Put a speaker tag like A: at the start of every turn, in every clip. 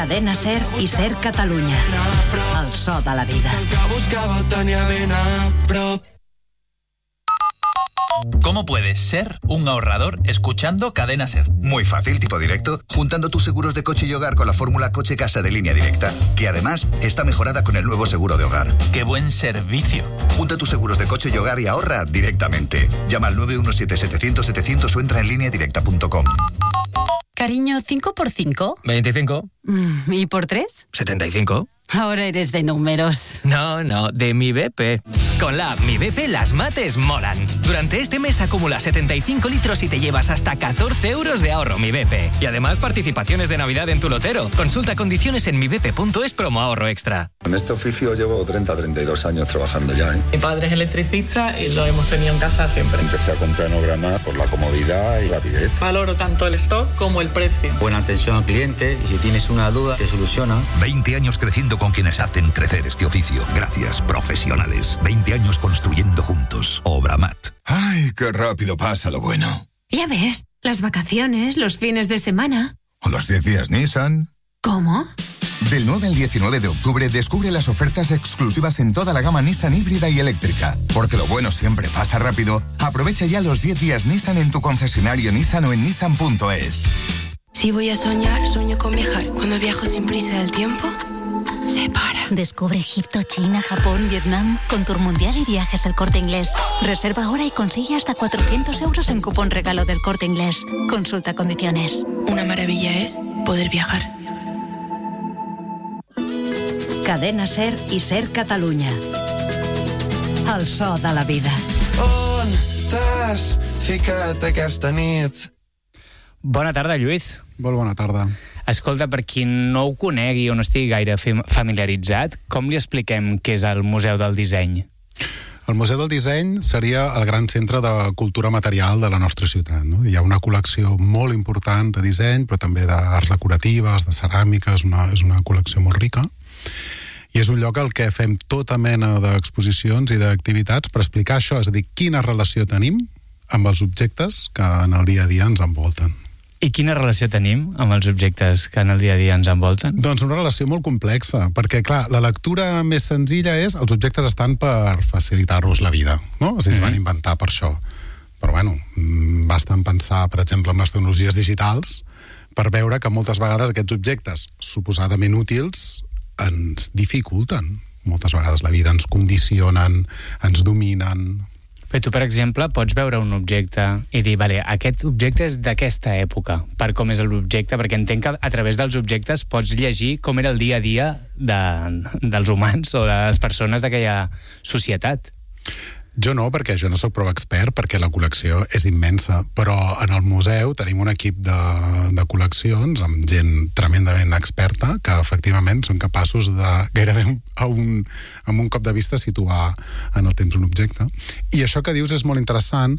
A: Cadena SER i SER Catalunya. El so de la vida.
B: ¿Cómo puedes ser un ahorrador escuchando Cadena SER?
C: Muy fácil, tipo directo, juntando tus seguros de coche y hogar con la fórmula Coche-Casa de Línea Directa, que además está mejorada con el nuevo seguro de hogar.
B: ¡Qué buen servicio!
C: Junta tus seguros de coche y hogar y ahorra directamente. Llama al 917-700-700 o entra en lineadirecta.com.
D: Cariño, ¿5 por 5?
E: 25.
D: ¿Y por 3?
E: 75.
D: Ahora eres de números.
E: No, de mi BP. Con la app Mi BP las mates molan. Durante este mes acumula 75 litros y te llevas hasta 14 euros de ahorro Mi BP. Y además participaciones de Navidad en tu lotero. Consulta condiciones en mibp.es promo ahorro extra.
F: En este oficio llevo 32 años trabajando ya.
G: Mi padre es electricista y lo hemos tenido en casa siempre.
F: Empecé a comprar Nograma por la comodidad y rapidez.
G: Valoro tanto el stock como el precio.
H: Buena atención al cliente y si tienes una duda te soluciona.
I: 20 años creciendo con quienes hacen crecer este oficio. Gracias, profesionales. 20 años construyendo juntos. Obramat.
J: Ay, qué rápido pasa lo bueno.
K: Ya ves, las vacaciones, los fines de semana.
J: O los 10 días Nissan.
K: ¿Cómo?
J: Del 9 al 19 de octubre descubre las ofertas exclusivas en toda la gama Nissan híbrida y eléctrica. Porque lo bueno siempre pasa rápido. Aprovecha ya los 10 días Nissan en tu concesionario Nissan o en nissan.es.
L: Si voy a soñar, sueño con viajar. Cuando viajo sin prisa del tiempo, se para.
M: Descubre Egipto, China, Japón, Vietnam con Tour Mundial y Viajes El Corte Inglés. Reserva ahora y consigue hasta 400 euros en cupón regalo del Corte Inglés. Consulta condiciones.
L: Una maravilla es poder viajar.
A: Cadena SER i SER Catalunya. El so de la vida.
N: On t'has ficat aquesta nit?
O: Bona tarda, Lluís.
P: Molt bona tarda.
O: Escolta, per qui no ho conegui o no estigui gaire familiaritzat, com li expliquem què és el Museu del Disseny?
P: El Museu del Disseny seria el gran centre de cultura material de la nostra ciutat. No? Hi ha una col·lecció molt important de disseny, però també d'arts decoratives, de ceràmica, és una col·lecció molt rica. I és un lloc al que fem tota mena d'exposicions i d'activitats per explicar això, és a dir, quina relació tenim amb els objectes que en el dia a dia ens envolten.
O: I quina relació tenim amb els objectes que en el dia a dia ens envolten?
P: Doncs una relació molt complexa, perquè, clar, la lectura més senzilla és els objectes estan per facilitar-nos la vida, no? O sigui, es van inventar per això. Però, bueno, basta pensar, per exemple, en les tecnologies digitals per veure que moltes vegades aquests objectes suposadament útils ens dificulten. Moltes vegades la vida ens condicionen, ens dominen.
O: Però tu, per exemple, pots veure un objecte i dir, vale, aquest objecte és d'aquesta època, per com és l'objecte, perquè entenc que a través dels objectes pots llegir com era el dia a dia dels humans o de les persones d'aquella societat.
P: Jo no, perquè jo no sóc prou expert, perquè la col·lecció és immensa, però en el museu tenim un equip de col·leccions amb gent tremendament experta que efectivament són capaços de gairebé amb un cop de vista situar en el temps un objecte. I això que dius és molt interessant,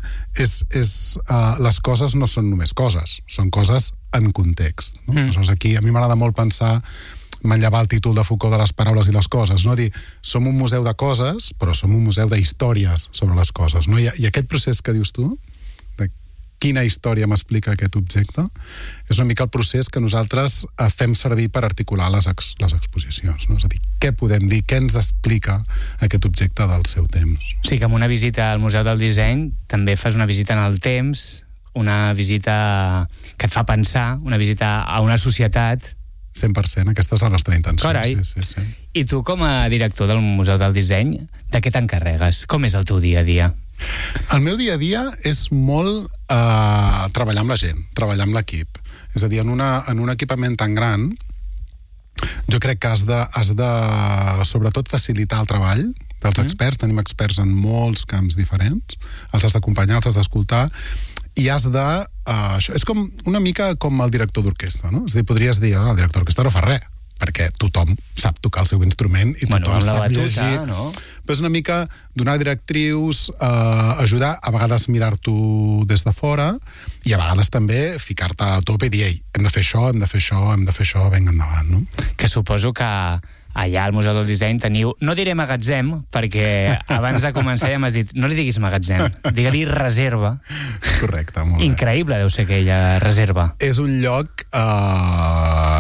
P: les coses no són només coses, són coses en context. No? Aleshores, aquí a mi m'agrada molt pensar, manllevar el títol de Foucault de les paraules i les coses, no? Dir, som un museu de coses, però som un museu d'històries sobre les coses, no? I aquest procés que dius tu, de quina història m'explica aquest objecte, és una mica el procés que nosaltres fem servir per articular les exposicions, no? És a dir, què podem dir, què ens explica aquest objecte del seu temps.
O: O sigui que amb una visita al Museu del Disseny també fas una visita en el temps, una visita que et fa pensar, una visita a una societat.
P: 100%, aquesta és la nostra intenció.
O: Carai.
P: Sí.
O: I tu, com a director del Museu del Disseny, de què t'encarregues? Com és el teu dia a dia?
P: El meu dia a dia és molt treballar amb la gent, treballar amb l'equip. És a dir, en un equipament tan gran, jo crec que has de sobretot facilitar el treball dels experts. Tenim experts en molts camps diferents. Els has d'acompanyar, els has d'escoltar, i has de... això és com una mica com el director d'orquestra, no? És a dir, podries dir, el director d'orquestra no fa res, perquè tothom sap tocar el seu instrument i tothom sap llegir. No? Però és una mica donar directrius, ajudar, a vegades mirar-t'ho des de fora, i a vegades també ficar-te a tope i dir, ei, hem de fer això, hem de fer això, hem de fer això, vinga endavant, no?
O: Que suposo que allà al Museu del Disseny teniu, no diré magatzem, perquè abans de començar ja m'has dit, no li diguis magatzem, digue-li reserva.
P: Correcte, molt bé.
O: Increïble deu ser aquella reserva.
P: És un lloc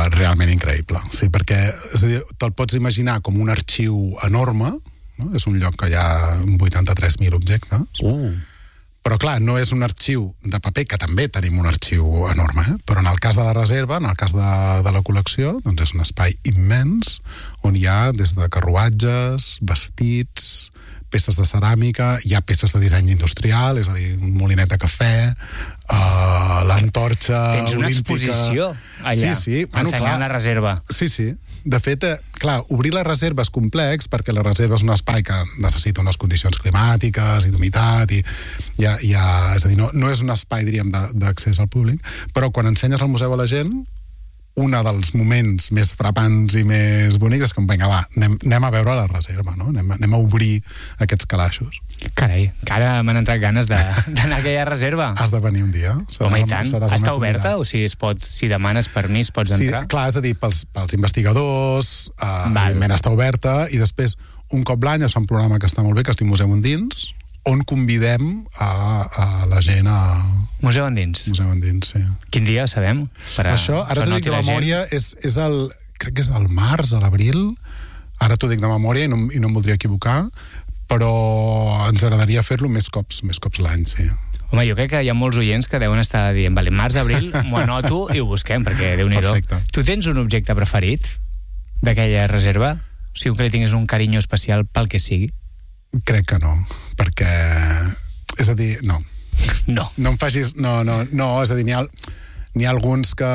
P: realment increïble. Sí, perquè és a dir, te'l pots imaginar com un arxiu enorme, no? És un lloc que hi ha 83.000 objectes, però clar, no és un arxiu de paper, que també tenim un arxiu enorme, però en el cas de la reserva, en el cas de la col·lecció, doncs és un espai immens on hi ha des de carruatges, vestits, peces de ceràmica, hi ha peces de disseny industrial, és a dir, un molinet de cafè, l'antorxa olímpica...
O: Tens una exposició allà, ensenyant la reserva.
P: Sí. De fet, clar, obrir la reserva és complex perquè la reserva és un espai que necessita unes condicions climàtiques i d'humitat és a dir, no és un espai, diríem, d'accés al públic, però quan ensenyes al museu a la gent, un dels moments més frapants i més bonics és com, vinga, va, anem a veure la reserva, no? Anem a obrir aquests calaixos.
O: Carai, que ara m'han entrat ganes d'anar a aquella reserva.
P: Has de venir un dia.
O: Home, i tant. Està oberta? O sigui, si demanes permís pots entrar?
P: Sí, clar, és a dir, pels investigadors, evidentment està oberta, i després, un cop l'any, es fa un programa que està molt bé, que es diu Museu Endins, on convidem a la gent a...
O: Museu Endins?
P: Museu Endins, sí.
O: Quin dia ho sabem?
P: Això, ara t'ho dic de memòria, crec que és el març, a l'abril, ara t'ho dic de memòria i no em voldria equivocar, però ens agradaria fer-lo més cops l'any, sí.
O: Home, jo crec que hi ha molts oients que deuen estar dient, vale, març, abril, m'ho anoto i ho busquem, perquè Déu-n'hi-do.
P: Perfecte.
O: Tu tens un objecte preferit d'aquella reserva? O sigui, que li tinguis un carinyo especial pel que sigui?
P: Crec que no, perquè... És a dir, no.
O: No.
P: No em facis... No, és a dir, n'hi ha alguns que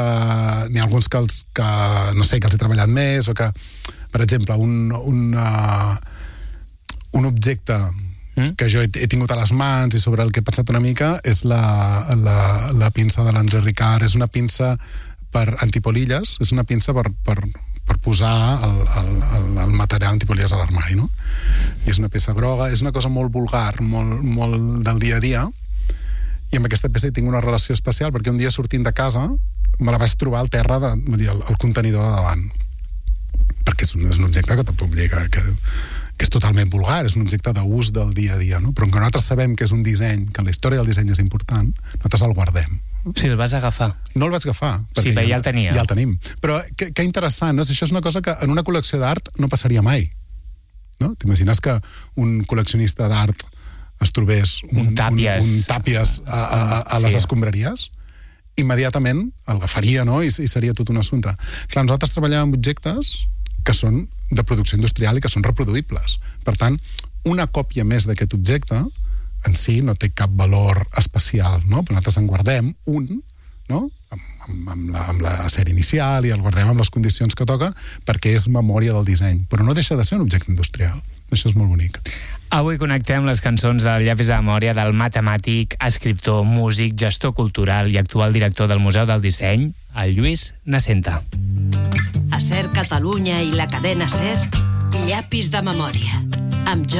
P: no sé, que els he treballat més, o que, per exemple, un objecte que jo he tingut a les mans i sobre el que he pensat una mica és la pinça de l'André Ricard. És una pinça per antipolilles, és una pinça per posar el material antipolilles a l'armari, no? I és una peça groga, és una cosa molt vulgar, molt del dia a dia, i amb aquesta peça hi tinc una relació especial perquè un dia sortint de casa me la vaig trobar al terra, el contenidor de davant, perquè és un objecte que tampoc dir que és totalment vulgar, és un objecte d'ús del dia a dia, no? Però que nosaltres sabem que és un disseny, que la història del disseny és important, nosaltres el guardem.
O: Sí, el vas agafar.
P: No el vaig agafar.
O: Sí, però ja el tenia.
P: Ja el tenim. Però que interessant, no? Això és una cosa que en una col·lecció d'art no passaria mai. No? T'imagines que un col·leccionista d'art es trobés un tàpies a les escombraries? Immediatament el agafaria, no? I seria tot un assumpte. Clar, nosaltres treballem amb objectes que són de producció industrial i que són reproduïbles. Per tant, una còpia més d'aquest objecte en si no té cap valor especial, no? Però nosaltres en guardem un, no? Amb la sèrie inicial, i el guardem amb les condicions que toca perquè és memòria del disseny, però no deixa de ser un objecte industrial. Això és molt bonic.
O: Avui connectem les cançons del Llapis de Memòria del matemàtic, escriptor, músic, gestor cultural i actual director del Museu del Disseny, el Lluís Nascenta.
A: A SER Catalunya i la cadena SER, Llapis de Memòria, amb